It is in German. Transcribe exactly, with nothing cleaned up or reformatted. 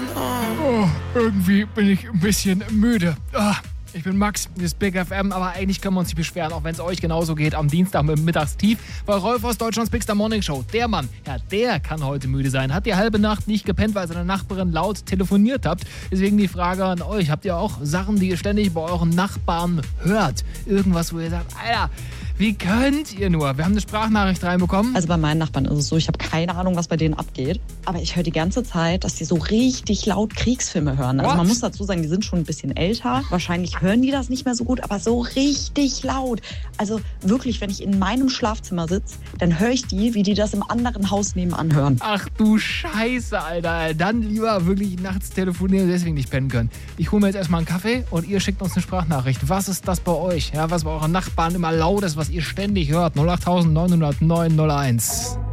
Oh, irgendwie bin ich ein bisschen müde. Ah, ich bin Max, das ist Big F M, aber eigentlich können wir uns nicht beschweren, auch wenn es euch genauso geht am Dienstag mit dem Mittagstief. Weil Rolf aus Deutschlands Big Star Morning Show, der Mann, ja, der kann heute müde sein. Hat die halbe Nacht nicht gepennt, weil seine Nachbarin laut telefoniert habt. Deswegen die Frage an euch, habt ihr auch Sachen, die ihr ständig bei euren Nachbarn hört? Irgendwas, wo ihr sagt, Alter, wie könnt ihr nur? Wir haben eine Sprachnachricht reinbekommen. Also bei meinen Nachbarn ist es so, ich habe keine Ahnung, was bei denen abgeht. Aber ich höre die ganze Zeit, dass die so richtig laut Kriegsfilme hören. Also What? man muss dazu sagen, die sind schon ein bisschen älter. Wahrscheinlich hören die das nicht mehr so gut, aber so richtig laut. Also wirklich, wenn ich in meinem Schlafzimmer sitze, dann höre ich die, wie die das im anderen Haus nebenan hören. Ach du Scheiße, Alter. Dann lieber wirklich nachts telefonieren, deswegen nicht pennen können. Ich hole mir jetzt erstmal einen Kaffee und ihr schickt uns eine Sprachnachricht. Was ist das bei euch? Ja, was bei euren Nachbarn immer laut ist, was ihr ständig hört. null acht neun null null neun null eins.